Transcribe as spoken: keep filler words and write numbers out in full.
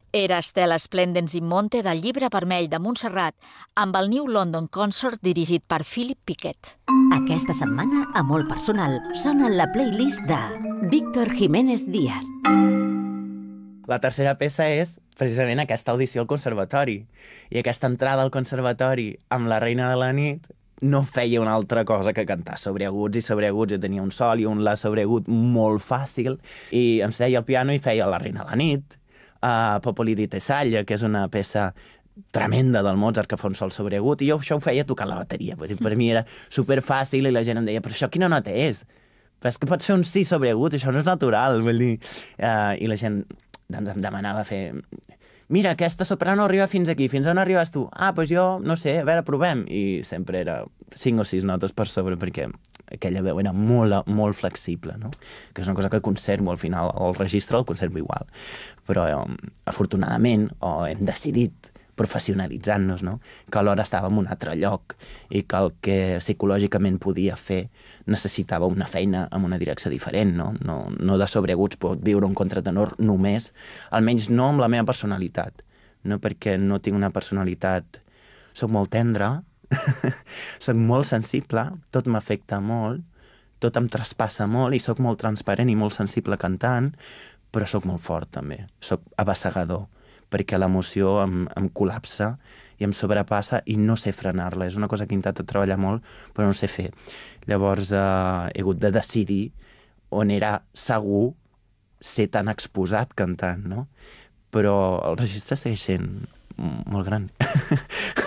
Era Stella Splendens in Monte del Llibre Vermell de Montserrat amb el New London Consort dirigit per Philip Pickett. Aquesta setmana, a Molt Personal, sona la playlist de Víctor Jiménez Díaz. La tercera peça és precisament aquesta audició al conservatori. I aquesta entrada al conservatori amb la Reina de la Nit no feia una altra cosa que cantar sobreaguts i sobreaguts. Jo tenia un sol i un la sobreagut molt fàcil i em seia al piano i feia la Reina de la Nit, uh, Popoli di Tesaglia, que és una peça tremenda del Mozart que fa un sol sobreagut, i jo això ho feia tocant la bateria. Per mi era superfàcil i la gent em deia, però això quina nota és? Però és que pots fer un si sobreagut, això no és natural, vull dir. Uh, I la gent doncs, em demanava fer... Mira, aquesta soprano arriba fins aquí, fins on arribes tu? Ah, doncs jo, no sé, a veure, provem. I sempre era cinc o sis notes per sobre, perquè aquella veu era molt, molt flexible, no? Que és una cosa que conservo al final, el registre el conservo igual. Però, eh, afortunadament, o hem decidit professionalitzant-nos, no? Que alhora estava en un altre lloc i que el que psicològicament podia fer necessitava una feina amb una direcció diferent, no? No, no de sobreaguts pot viure un contratenor només, almenys no amb la meva personalitat, no? Perquè no tinc una personalitat... Soc molt tendra, soc molt sensible, tot m'afecta molt, tot em traspassa molt i soc molt transparent i molt sensible cantant, però soc molt fort també, soc abassegador, perquè l'emoció em, em col·lapsa i em sobrepassa i no sé frenar-la. És una cosa que he intentat treballar molt, però no sé fer. Llavors eh, he hagut de decidir on era segur ser tan exposat cantant, no? Però el registre segueix sent molt gran.